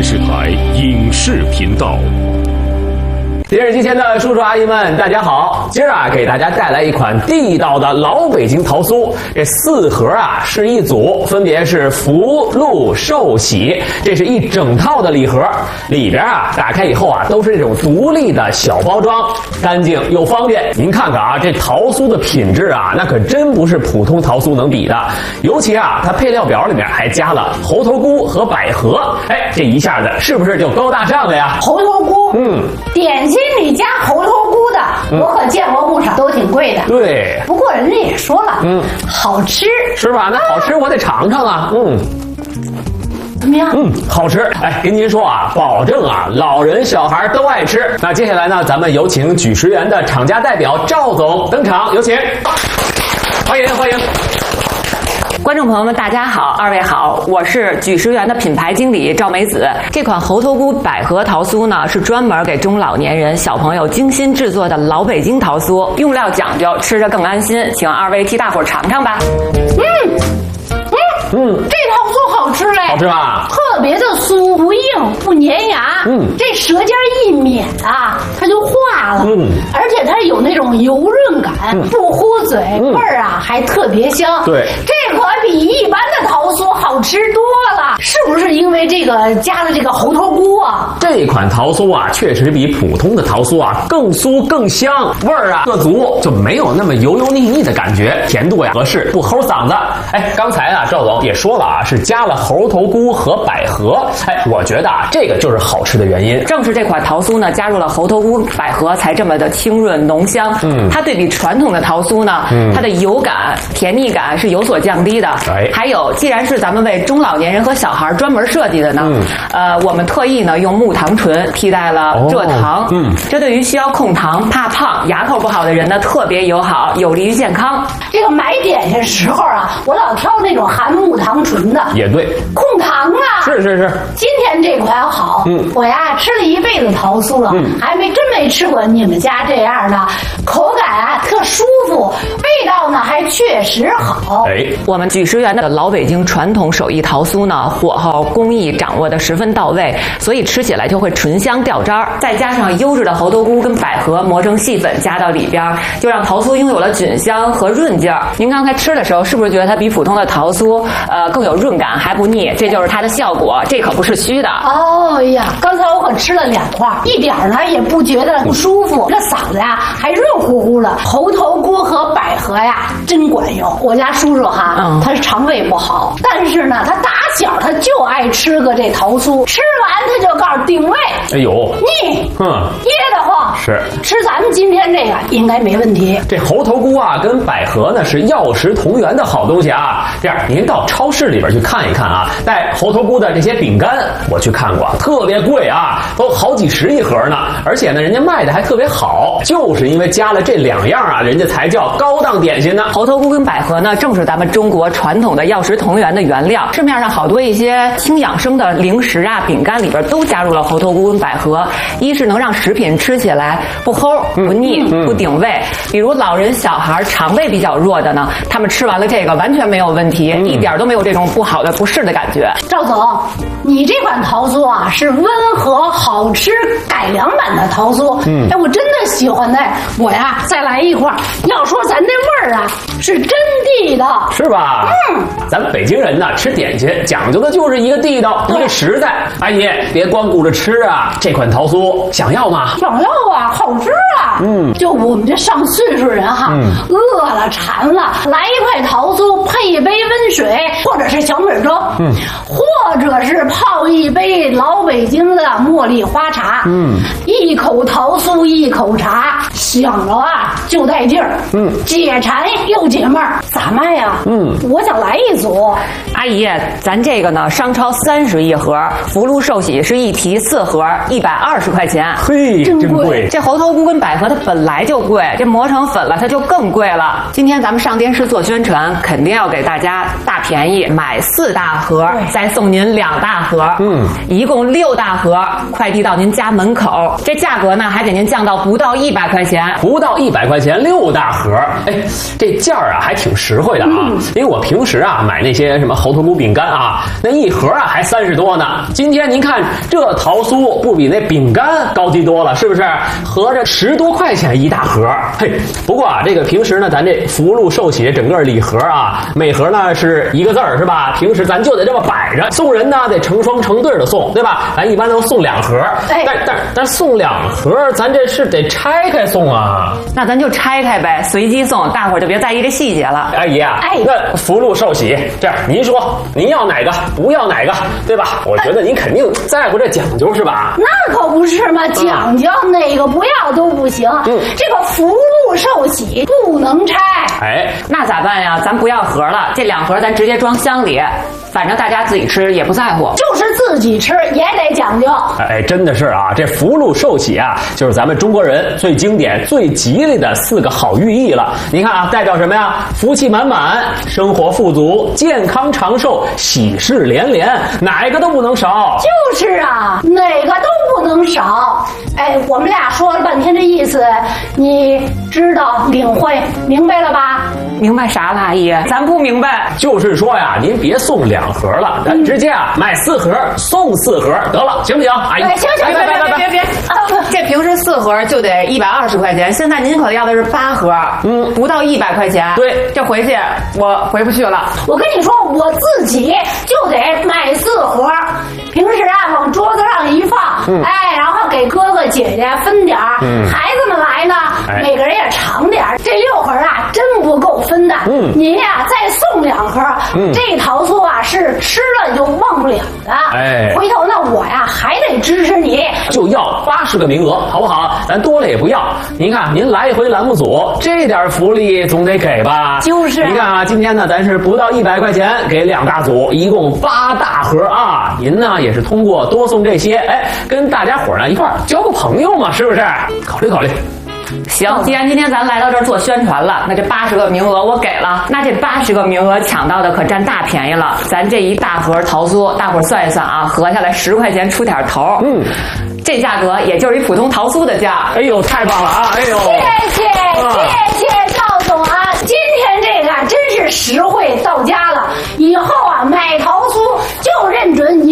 视台影视频道。 电视机前的叔叔阿姨们，大家好！今儿啊，给大家带来一款地道的老北京桃酥。这4盒啊是一组，分别是福禄寿喜，这是一整套的礼盒。里边啊，打开以后啊，都是这种独立的小包装，干净又方便。您看看啊，这桃酥的品质啊，那可真不是普通桃酥能比的。尤其啊，它配料表里面还加了猴头菇和百合，哎，这一下子是不是就高大上了呀？ 猴头菇，点心里加猴头菇的，我可见过不少，都挺贵的。 对， 不过人家也说了，好吃， 是吧？那好吃我得尝尝啊， 怎么样？ 好吃。哎，跟您说啊，保证啊，老人小孩都爱吃。那接下来呢，咱们有请举食园的厂家代表赵总登场，有请，欢迎欢迎。 观众朋友们，大家好，二位好，我是举食园的品牌经理赵梅子。这款猴头菇百合桃酥呢，是专门给中老年人、小朋友精心制作的老北京桃酥，用料讲究，吃着更安心。请二位替大伙尝尝吧。 这桃酥好吃嘞， 好吃吧？ 特别的酥，不硬不粘牙。这舌尖一抿啊，它就化了。而且它有那种油润感，不糊嘴，味儿啊还特别香。 对， 这可比一般的桃酥好吃多了。是不是因为这个加了这个猴头菇啊？ 这款桃酥啊，确实比普通的桃酥啊更酥更香，味儿啊特足，就没有那么油油腻腻的感觉，甜度呀合适，不齁嗓子。哎，刚才啊赵总也说了啊，是加了猴头菇和百合。哎，我觉得啊这个就是好吃的原因。 正是这款桃酥呢，加入了猴头菇、百合，才这么的清润浓香。它对比传统的桃酥呢，它的油感、甜腻感是有所降低的。还有，既然是咱们为中老年人和小孩专门设计的呢，我们特意呢用木糖醇替代了蔗糖。这对于需要控糖、怕胖、牙口不好的人呢特别友好，有利于健康。 这个买点心时候啊，我老挑那种含木糖醇的。 也对， 控糖啊。 是。 今天这款好，我呀吃了一辈子桃酥了，还真没吃过你们家这样的，口感啊特舒服，味道呢还确实好。 我们举食园的老北京传统手艺桃酥呢，火候工艺掌握的十分到位，所以吃起来就会醇香掉渣儿。再加上优质的猴头菇跟百合磨成细粉加到里边，就让桃酥拥有了菌香和润劲儿。您刚才吃的时候，是不是觉得它比普通的桃酥更有润感还不腻？这就是它的效果，这可不是虚的。 哦呀，刚才我可吃了2块，一点呢也不觉得不舒服，这嗓子呀还热乎乎的。猴头菇和百合呀真管用。我家叔叔哈，他是肠胃不好，但是呢他打小他就爱吃个这桃酥，吃完他就告诉定位， 哎呦， 腻，噎得慌。 是吃咱们今天这个应该没问题。 这猴头菇啊跟百合呢是药食同源的好东西啊。这样您到超市里边去看一看啊，带猴头菇的这些饼干，我去看过，特别贵啊，都好几十一盒呢。而且呢，人家卖的还特别好，就是因为加了这2样啊，人家才叫高档点心呢。 猴头菇跟百合呢，正是咱们中国传统的药食同源的原料。市面上好多一些轻养生的零食啊、饼干里边都加入了猴头菇跟百合，一是能让食品吃起来不齁、不腻、不顶胃。比如老人、小孩肠胃比较弱的呢，他们吃完了这个完全没有问题，一点都没有这种不好的不适的感觉。 赵总，你这款桃酥啊是温和好吃改良版的桃酥。哎，我真的喜欢它。我呀再来一块。要说咱这味儿啊是真地道， 是吧？咱们北京人呢吃点心讲究的就是一个地道，一个实在。阿姨别光顾着吃啊，这款桃酥想要吗？ 想要啊，好吃啊。就我们这上岁数人哈，饿了馋了，来一块桃酥配一杯温水，或者是小米粥，或者是泡一杯老北京的茉莉花茶。一口桃酥一口茶，想着啊就带劲儿。解馋又解闷儿，咋卖呀？我想来一组。 阿姨，咱这个呢商超30一盒，福禄寿喜是一提4盒，120块钱。 嘿，真贵！ 这猴头菇跟百合它本来就贵，这磨成粉了它就更贵了。今天咱们上电视做宣传，肯定要给大家大便宜，买4大盒，再送您您2大盒，一共6大盒，快递到您家门口。这价格呢，还给您降到不到100块钱， 不到100块钱6大盒，哎，这价儿啊还挺实惠的啊。因为我平时啊买那些什么猴头菇饼干啊，那一盒啊还30多呢。今天您看这桃酥不比那饼干高级多了，是不是？合着10多块钱一大盒。嘿，不过啊，这个平时呢，咱这福禄寿喜整个礼盒啊，每盒呢是1个字儿，是吧？平时咱就得这么摆着，送人呢得成双成对的送，对吧？咱一般都送2盒，但送2盒，咱这是得拆开送啊。 那咱就拆开呗，随机送，大伙儿就别在意这细节了。 阿姨啊，那福禄寿喜，这样您说您要哪个，不要哪个，对吧？我觉得您肯定在乎这讲究是吧？ 那可不是嘛，讲究哪个不要都不行。这个福禄寿喜不能拆。 哎， 那咋办呀？咱不要盒了，这2盒咱直接装箱里，反正大家自己吃也不在乎。 就是自己吃也得讲究。 哎，真的是啊，这福禄寿喜啊，就是咱们中国人最经典、最吉利的4个好寓意了。你看啊，代表什么呀？福气满满，生活富足，健康长寿，喜事连连，哪个都不能少。 就是啊，哪个都不能少。哎，我们俩说了半天这意思，你知道领会明白了吧？ 明白啥了，阿姨？咱不明白。 就是说呀，您别送2盒了，咱直接啊买4盒送4盒得了，行不行？阿姨， 行， 别，这平时4盒就得120块钱，现在您可要的是8盒，不到100块钱。 对， 这回去我回不去了。 我跟你说，我自己就得买4盒，平时啊往桌子上一放，然后给哥哥姐姐分点儿，孩子们来呢，每个人也尝点儿。这6盒啊真不够分的，您呀再送2盒，这桃酥啊是吃了就忘不了的。 哎， 回头呢我呀还得支持你， 就要80个名额，好不好？咱多了也不要。您看，您来一回栏目组，这点福利总得给吧？ 就是。 你看啊，今天呢，咱是不到100块钱给2大组，一共8大盒啊。您呢也是通过多送这些，哎，跟大家伙呢一块儿交个朋友嘛，是不是？考虑考虑。 行，既然今天咱来到这儿做宣传了，那这80个名额我给了，那这80个名额抢到的可占大便宜了。咱这一大盒桃酥，大伙儿算一算啊，合下来10块钱出点头。这价格也就是一普通桃酥的价。 哎呦，太棒了啊！哎呦， 谢谢赵总啊，今天这个真是实惠到家了。以后